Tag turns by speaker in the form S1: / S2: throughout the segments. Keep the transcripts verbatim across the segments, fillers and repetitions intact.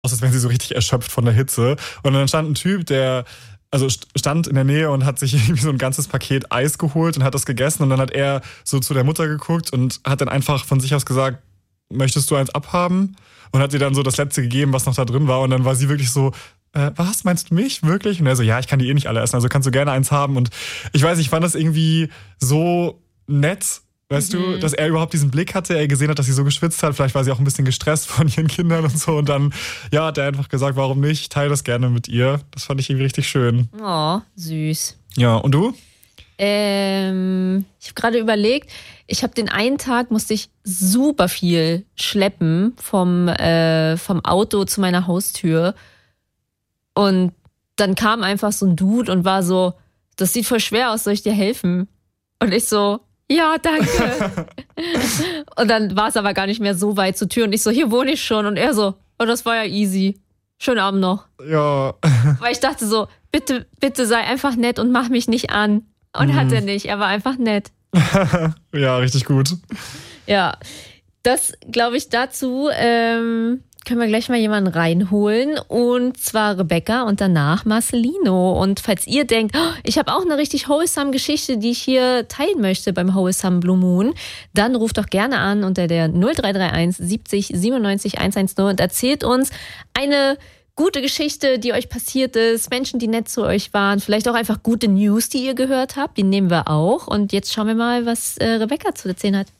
S1: aus, als wären sie so richtig erschöpft von der Hitze. Und dann stand ein Typ, der also stand in der Nähe und hat sich irgendwie so ein ganzes Paket Eis geholt und hat das gegessen. Und dann hat er so zu der Mutter geguckt und hat dann einfach von sich aus gesagt, möchtest du eins abhaben? Und hat ihr dann so das letzte gegeben, was noch da drin war. Und dann war sie wirklich so, äh, was, meinst du mich? Wirklich? Und er so, ja, ich kann die eh nicht alle essen, also kannst du gerne eins haben. Und ich weiß, ich fand das irgendwie so nett, weißt mhm. du, dass er überhaupt diesen Blick hatte, er gesehen hat, dass sie so geschwitzt hat. Vielleicht war sie auch ein bisschen gestresst von ihren Kindern und so. Und dann, ja, hat er einfach gesagt, warum nicht? Ich teile das gerne mit ihr. Das fand ich irgendwie richtig schön.
S2: Oh, süß.
S1: Ja, und du?
S2: Ähm, ich habe gerade überlegt, ich habe den einen Tag, musste ich super viel schleppen vom, äh, vom Auto zu meiner Haustür. Und dann kam einfach so ein Dude und war so, das sieht voll schwer aus, soll ich dir helfen? Und ich so, ja, danke. Und dann war es aber gar nicht mehr so weit zur Tür. Und ich so, hier wohne ich schon. Und er so, oh, das war ja easy. Schönen Abend noch.
S1: Ja.
S2: Weil ich dachte so, bitte, bitte sei einfach nett und mach mich nicht an. Und mhm. hat er nicht, er war einfach nett.
S1: Ja, richtig gut.
S2: Ja, das glaube ich dazu, ähm, können wir gleich mal jemanden reinholen. Und zwar Rebecca und danach Marcelino. Und falls ihr denkt, oh, ich habe auch eine richtig wholesome Geschichte, die ich hier teilen möchte beim Wholesome Blue Moon, dann ruft doch gerne an unter der null drei drei eins siebzig siebenundneunzig hundertzehn und erzählt uns eine gute Geschichte, die euch passiert ist, Menschen, die nett zu euch waren, vielleicht auch einfach gute News, die ihr gehört habt, die nehmen wir auch. Und jetzt schauen wir mal, was äh, Rebecca zu erzählen hat.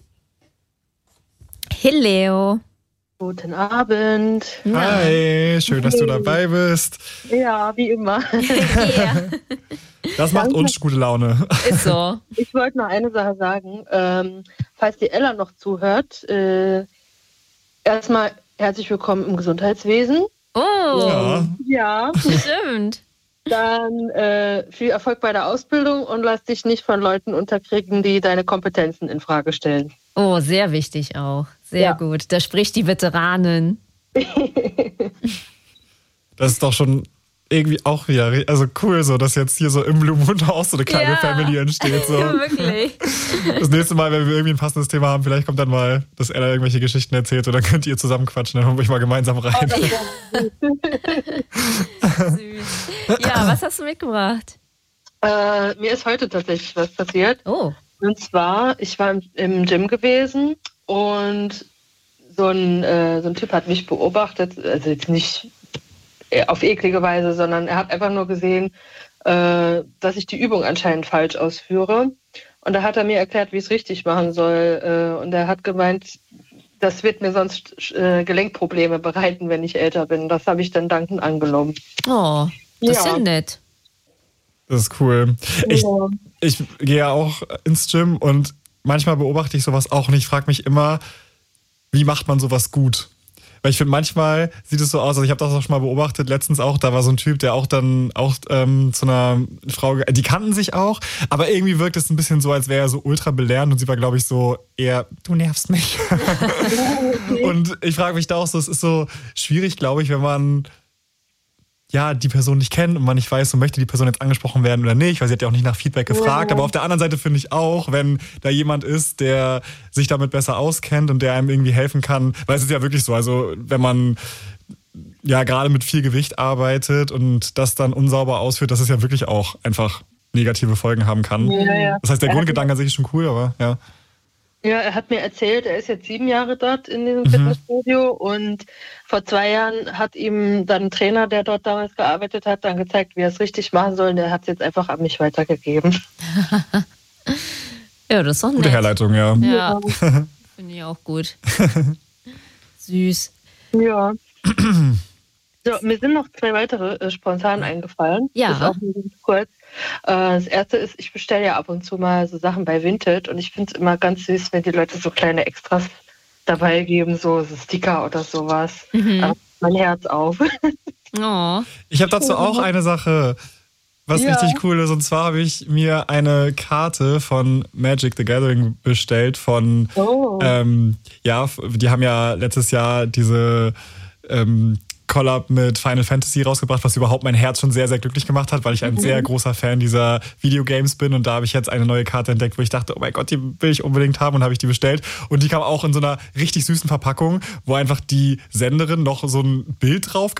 S2: Hello.
S3: Guten Abend.
S1: Hi, schön, dass du dabei bist.
S3: Ja, wie immer.
S2: Yeah.
S1: Das macht uns gute Laune.
S2: Ist so.
S3: Ich wollte noch eine Sache sagen. Ähm, falls die Ella noch zuhört, äh, erstmal herzlich willkommen im Gesundheitswesen.
S2: Oh,
S1: ja.
S3: Ja.
S2: Stimmt.
S3: Dann äh, viel Erfolg bei der Ausbildung und lass dich nicht von Leuten unterkriegen, die deine Kompetenzen in Frage stellen.
S2: Oh, sehr wichtig auch. Sehr
S3: ja.
S2: gut. Da spricht die Veteranin.
S1: Das ist doch schon irgendwie auch wieder, also cool so, dass jetzt hier so im Blue Moon auch so eine kleine
S2: ja.
S1: Family entsteht. So.
S2: Wirklich.
S1: Das nächste Mal, wenn wir irgendwie ein passendes Thema haben, vielleicht kommt dann mal, dass Ella irgendwelche Geschichten erzählt oder könnt ihr zusammen quatschen, dann holen wir euch mal gemeinsam rein.
S2: Süß. Ja, was hast du mitgebracht?
S3: Äh, mir ist heute tatsächlich was passiert.
S2: Oh.
S3: Und zwar, ich war im, im Gym gewesen und so ein, äh, so ein Typ hat mich beobachtet, also jetzt nicht auf eklige Weise, sondern er hat einfach nur gesehen, äh, dass ich die Übung anscheinend falsch ausführe. Und da hat er mir erklärt, wie ich es richtig machen soll. Äh, und er hat gemeint, das wird mir sonst äh, Gelenkprobleme bereiten, wenn ich älter bin. Das habe ich dann dankend angenommen.
S2: Oh, das ist
S3: Ja.
S2: ja nett.
S1: Das ist cool. Ich,
S3: Ja.
S1: ich gehe ja auch ins Gym und manchmal beobachte ich sowas auch und ich frage mich immer, wie macht man sowas gut? Weil ich finde, manchmal sieht es so aus, also ich habe das auch schon mal beobachtet, letztens auch, da war so ein Typ, der auch dann auch ähm, zu einer Frau, die kannten sich auch, aber irgendwie wirkt es ein bisschen so, als wäre er so ultra belehrend und sie war, glaube ich, so eher, du nervst mich. Und ich frage mich da auch so, es ist so schwierig, glaube ich, wenn man ja die Person nicht kennt und man nicht weiß, so möchte die Person jetzt angesprochen werden oder nicht, weil sie hat ja auch nicht nach Feedback gefragt,
S3: Ja.
S1: aber auf der anderen Seite finde ich auch, wenn da jemand ist, der sich damit besser auskennt und der einem irgendwie helfen kann, weil es ist ja wirklich so, also wenn man ja gerade mit viel Gewicht arbeitet und das dann unsauber ausführt, dass es ja wirklich auch einfach negative Folgen haben kann.
S3: Ja, ja.
S1: Das heißt, der
S3: Er hat-
S1: Grundgedanke an sich ist schon cool, aber ja.
S3: Ja, er hat mir erzählt, er ist jetzt sieben Jahre dort in diesem
S1: Mhm.
S3: Fitnessstudio und vor zwei Jahren hat ihm dann ein Trainer, der dort damals gearbeitet hat, dann gezeigt, wie er es richtig machen soll und er hat es jetzt einfach an mich weitergegeben.
S2: Ja, das ist doch
S1: Gute
S2: nett.
S1: Herleitung, ja.
S2: Ja, finde ich auch gut. Süß.
S3: Ja. So, mir sind noch zwei weitere äh, spontan eingefallen.
S2: Ja.
S3: Das ist auch nur ganz kurz. Äh, das erste ist, ich bestelle ja ab und zu mal so Sachen bei Vinted und ich finde es immer ganz süß, wenn die Leute so kleine Extras dabei geben, so, so Sticker oder sowas.
S2: Mhm.
S3: Äh, mein Herz auf.
S2: Oh.
S1: Ich habe dazu auch eine Sache, was
S3: Ja.
S1: richtig cool ist. Und zwar habe ich mir eine Karte von Magic the Gathering bestellt von,
S3: Oh.
S1: ähm, ja, die haben ja letztes Jahr diese ähm, Collab mit Final Fantasy rausgebracht, was überhaupt mein Herz schon sehr, sehr glücklich gemacht hat, weil ich ein mhm. sehr großer Fan dieser Videogames bin und da habe ich jetzt eine neue Karte entdeckt, wo ich dachte, oh mein Gott, die will ich unbedingt haben und habe ich die bestellt und die kam auch in so einer richtig süßen Verpackung, wo einfach die Senderin noch so ein Bild drauf